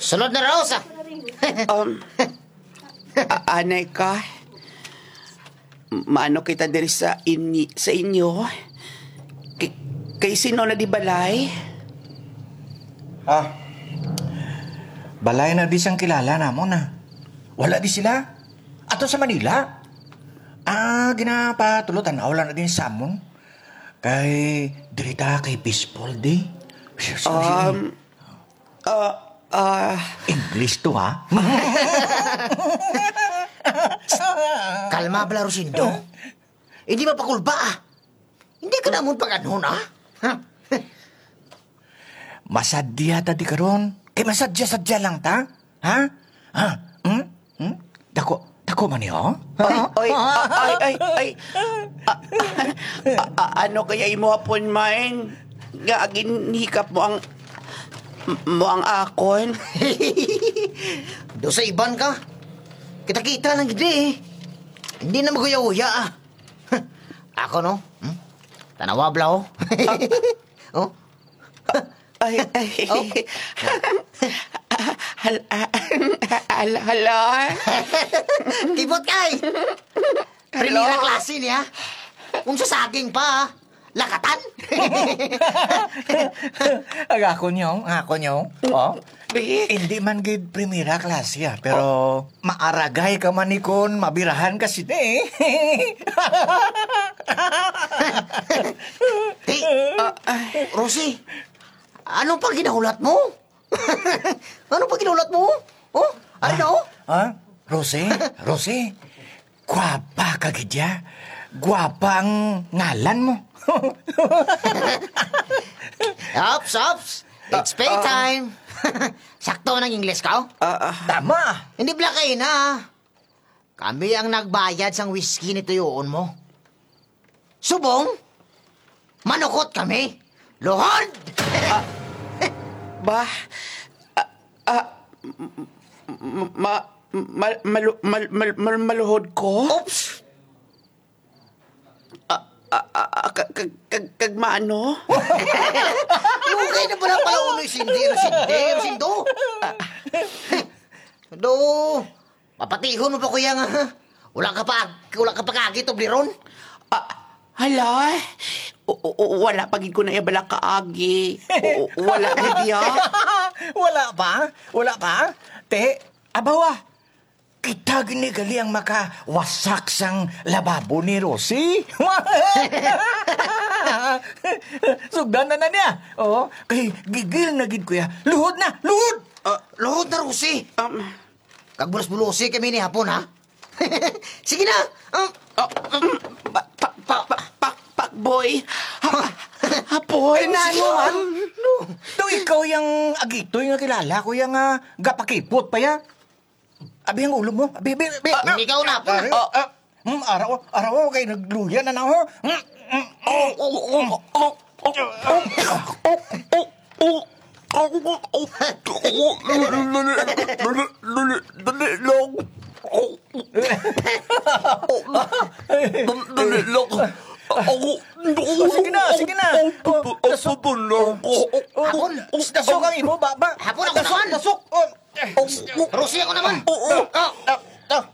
Sunod na Rosa. Anay ka, maano kita diri sa inyo? Kay sino na di balay? Balay na di siyang kilala na mo na. Wala di sila. Ato sa Manila. Ginapatulutan na wala na din sa amon. Kay dirita kay baseball di. English to ha? Kalma bala, Rosindo. Hindi mapakulba Hindi ka naman pag-anon Masadya ta di karon. Kay masadya-sadya lang ta. Ha? Dako man niyo? Ano kaya imo hapon main? Nga ginhikap mo ang akon. Do sa iban ka. Kita-kita lang gidi Hindi na maguya-uya Ako no? Tanawa bla oh. Hala. Kibot kay. Primera klase niya. Kung sa saging pa lakatan. Ako nyo. Hindi man gid primera klase pero maaragay ka man ikon, mabirahan ka sila Rosie, ano pa ginahulat mo? Oh, ano? Rosie, gwapa ka gidya. Gwapa ang ngalan mo. Ops. It's paytime. Sakto ng Ingles ka, Tama. Hindi blakay na. Kami ang nagbayad sang whiskey ni tuyoon mo. Subong, manukot kami. Luhod! Maluhod ko? Oops! Kagmaano? Lugay na pala uno'y sindo. Do, papatihon mo pa kuya nga. Wala ka pa kagit o bliron. Hala, wala pagid ko na ibala kaagi. Wala na diya. Wala pa? Te, abawa. Kita ginigali ang makawasak sang lababo ni Rosie. Sugdan na niya. Kay gigil na gid kuya. Luhod na. Luhod na, Rosie. Kagbulos-bulosi kami ni hapon, ha? Sige na. Pakboy. Hapon. Nanuan? Ito ikaw yung agitoy nga kilala ko yung gapakipot pa ya. Abi ang ulo mo. Abi. Ikaw na. Araw kay nagluya na na ho. Sige na. Hapon. Dasok ang imo, baba. Hapon ako naman. Dasok. Rosie ako naman. Stop.